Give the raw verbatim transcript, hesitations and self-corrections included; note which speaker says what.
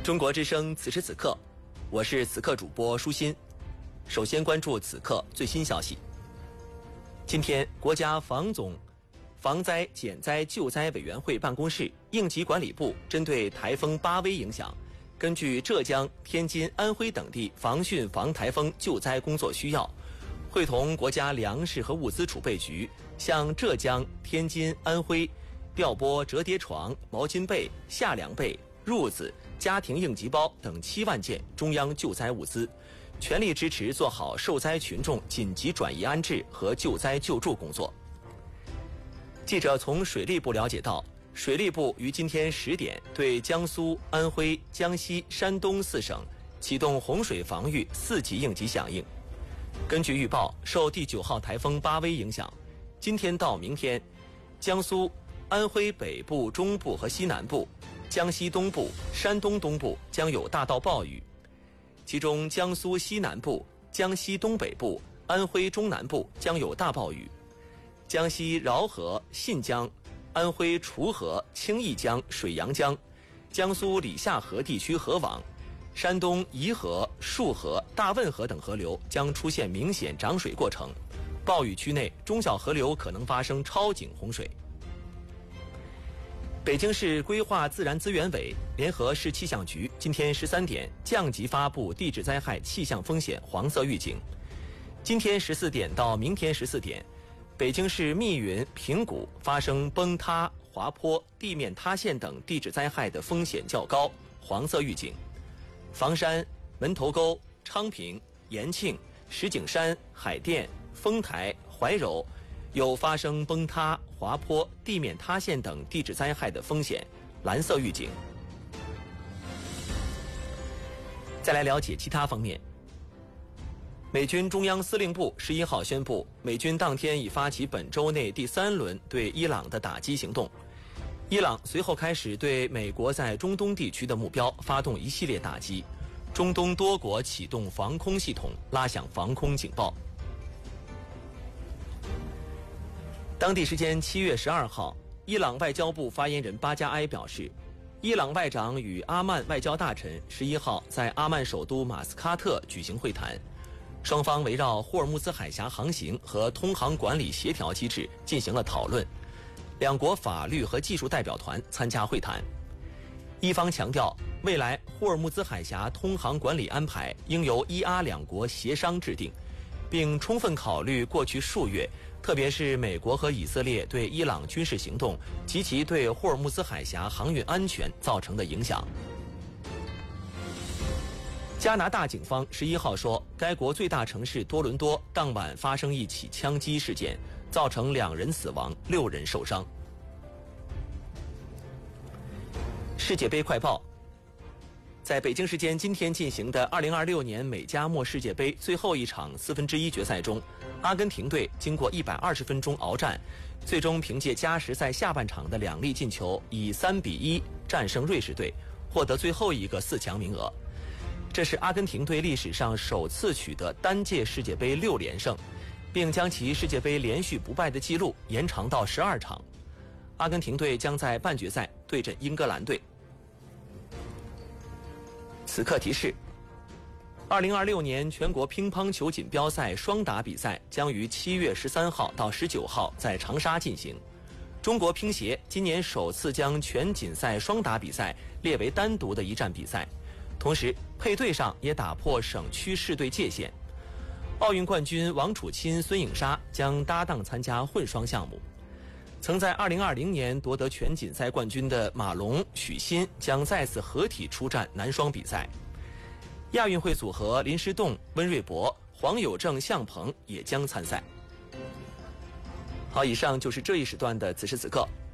Speaker 1: 中国之声此时此刻，我是此刻主播舒心。首先关注此刻最新消息。今天，国家防总、防灾减灾救灾委员会办公室、应急管理部针对台风巴威影响，根据浙江、天津、安徽等地防汛防台风救灾工作需要，会同国家粮食和物资储备局向浙江、天津、安徽调拨折叠床、毛巾被、夏凉被、褥子、家庭应急包等七万件中央救灾物资，全力支持做好受灾群众紧急转移安置和救灾救助工作。记者从水利部了解到，水利部于今天十点对江苏、安徽、江西、山东四省启动洪水防御四级应急响应。根据预报，受第九号台风巴威影响，今天到明天，江苏、安徽北部、中部和西南部、江西东部、山东东部将有大到暴雨，其中江苏西南部、江西东北部、安徽中南部将有大暴雨，江西饶河、信江、安徽楚河、青义江、水阳江、江苏理下河地区河网、山东沂河、束河、大汶河等河流将出现明显涨水过程，暴雨区内中小河流可能发生超警洪水。北京市规划自然资源委联合市气象局今天十三点降级发布地质灾害气象风险黄色预警。今天十四点到明天十四点，北京市密云、平谷发生崩塌、滑坡、地面塌陷等地质灾害的风险较高，黄色预警。房山、门头沟、昌平、延庆、石景山、海淀、丰台、怀柔有发生崩塌、滑坡、地面塌陷等地质灾害的风险，蓝色预警。再来了解其他方面。美军中央司令部十一号宣布，美军当天已发起本周内第三轮对伊朗的打击行动。伊朗随后开始对美国在中东地区的目标发动一系列打击，中东多国启动防空系统，拉响防空警报。当地时间七月十二号，伊朗外交部发言人巴加埃表示，伊朗外长与阿曼外交大臣十一号在阿曼首都马斯喀特举行会谈，双方围绕霍尔木兹海峡航行和通航管理协调机制进行了讨论，两国法律和技术代表团参加会谈。伊方强调，未来霍尔木兹海峡通航管理安排应由伊阿两国协商制定，并充分考虑过去数月，特别是美国和以色列对伊朗军事行动及其对霍尔木兹海峡航运安全造成的影响。加拿大警方十一号说，该国最大城市多伦多当晚发生一起枪击事件，造成两人死亡，六人受伤。世界杯快报。在北京时间今天进行的二零二六年美加墨世界杯最后一场四分之一决赛中，阿根廷队经过一百二十分钟鏖战，最终凭借加时赛下半场的两粒进球，以三比一战胜瑞士队，获得最后一个四强名额。这是阿根廷队历史上首次取得单届世界杯六连胜，并将其世界杯连续不败的纪录延长到十二场。阿根廷队将在半决赛对阵英格兰队。此刻提示：二零二六年全国乒乓球锦标赛双打比赛将于七月十三号到十九号在长沙进行。中国乒协今年首次将全锦赛双打比赛列为单独的一站比赛，同时配对上也打破省区市队界限。奥运冠军王楚钦、孙颖莎将搭档参加混双项目。曾在二零二零年夺得全锦赛冠军的马龙、许昕将再次合体出战男双比赛。亚运会组合林诗栋、温瑞博、黄有正、向鹏也将参赛。好，以上就是这一时段的此时此刻，